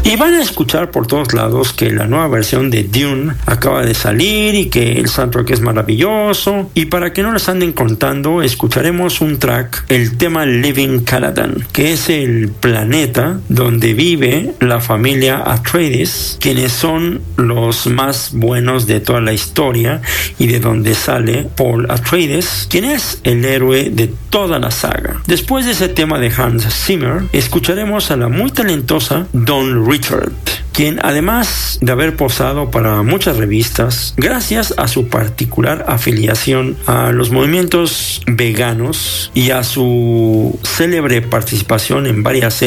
Y van a escuchar por todos lados que la nueva versión de Dune acaba de salir y que el soundtrack es maravilloso. Y para que no les anden contando, escucharemos un track, el tema Living Caladan, que es el planeta donde vive la familia Atreides, quienes son los más buenos de toda la historia y de donde sale Paul Atreides, quien es el héroe de toda la saga. Después de ese tema de Hans Zimmer, escucharemos a la muy talentosa Dawn Richard, quien además de haber posado para muchas revistas, gracias a su particular afiliación a los movimientos veganos y a su célebre participación en varias